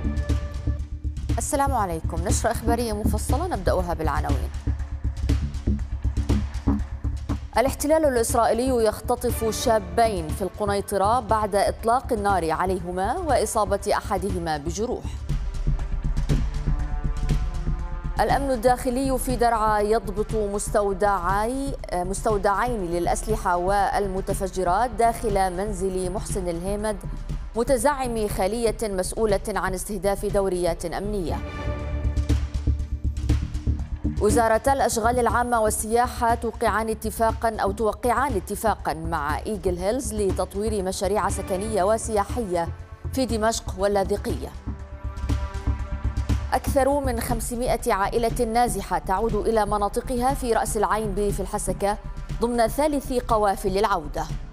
السلام عليكم. نشرة إخبارية مفصلة نبدأها بالعناوين. الاحتلال الإسرائيلي يختطف شابين في القنيطرة بعد إطلاق النار عليهما وإصابة أحدهما بجروح. الأمن الداخلي في درعا يضبط مستودعين للأسلحة والمتفجرات داخل منزل محسن الهيمد متزعم خلية مسؤولة عن استهداف دوريات أمنية. وزارتا الأشغال العامة والسياحة توقعان اتفاقا مع إيجل هيلز لتطوير مشاريع سكنية وسياحية في دمشق واللاذقية. أكثر من 500 عائلة نازحة تعود إلى مناطقها في رأس العين في الحسكة ضمن ثالث قوافل العودة.